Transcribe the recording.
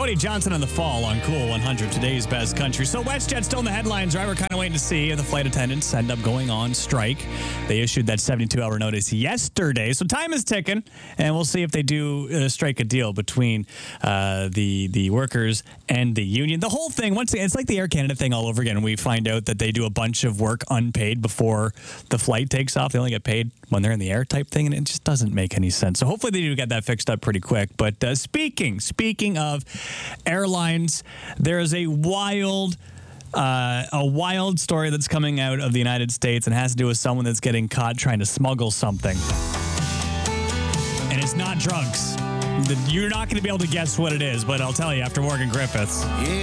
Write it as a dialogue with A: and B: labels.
A: Cody Johnson on the fall on Cool 100, today's best country. So WestJet still in the headlines, right? We're kind of waiting to see if the flight attendants end up going on strike. They issued that 72-hour notice yesterday. So time is ticking, and we'll see if they do strike a deal between the workers and the union. The whole thing, once again, it's like the Air Canada thing all over again. We find out that they do a bunch of work unpaid before the flight takes off. They only get paid when they're in the air type thing, and it just doesn't make any sense. So hopefully they do get that fixed up pretty quick. But speaking of airlines, there is a wild story that's coming out of the United States and has to do with someone that's getting caught trying to smuggle something. And it's not drugs. You're not going to be able to guess what it is, but I'll tell you after Morgan Griffiths.